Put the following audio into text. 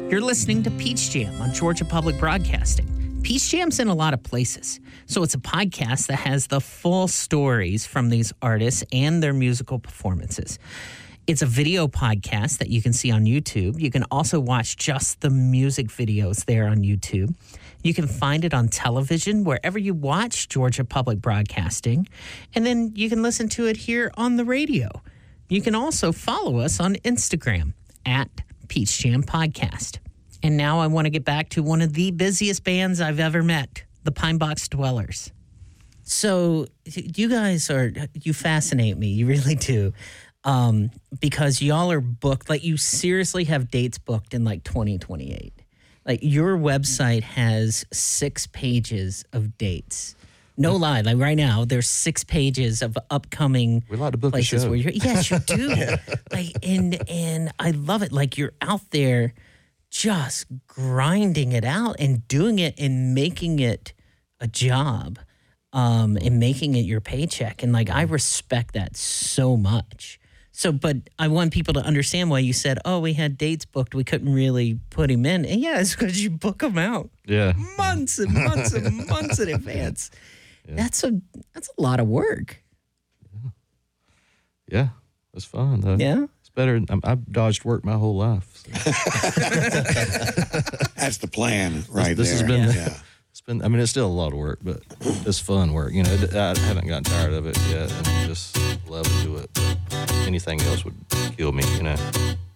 You're listening to Peach Jam on Georgia Public Broadcasting. Peach Jam's in a lot of places, so it's a podcast that has the full stories from these artists and their musical performances. It's a video podcast that you can see on YouTube. You can also watch just the music videos there on YouTube. You can find it on television wherever you watch Georgia Public Broadcasting, and then you can listen to it here on the radio. You can also follow us on Instagram at Peach Jam Podcast. And now I want to get back to one of the busiest bands I've ever met, the Pine Box Dwellers. So you guys you fascinate me. You really do. Because y'all are booked, like you seriously have dates booked in like 2028. Like your website has 6 pages of dates. No lie, like right now, there's 6 pages of upcoming we like to book places a show. where you're. Yes, you do. Like and I love it. Like you're out there just grinding it out and doing it and making it a job, and making it your paycheck. And like I respect that so much. So, but I want people to understand why you said, oh, we had dates booked. We couldn't really put him in. And yeah, it's because you book them out. Yeah. Months and months and months in advance. Yeah. That's a lot of work. Yeah. It's fun, though. Yeah. It's better. I've dodged work my whole life. So. That's the plan right this there. Has been, yeah. I mean, it's still a lot of work, but it's fun work. You know, I haven't gotten tired of it yet, and just love to do it. But anything else would kill me, you know.